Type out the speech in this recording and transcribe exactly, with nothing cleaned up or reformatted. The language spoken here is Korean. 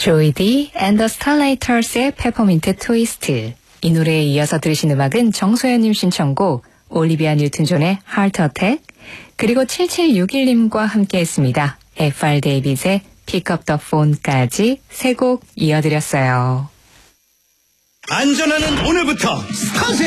조이디 앤 더 스타라이터스의 페퍼민트 트위스트. 이 노래에 이어서 들으신 음악은 정소연님 신청곡 올리비아 뉴튼 존의 하트 어택, 그리고 칠칠육일 님과 함께했습니다. 에프알 데이빗의 Pick Up the Phone까지 세 곡 이어드렸어요. 안전하는 오늘부터 스타트!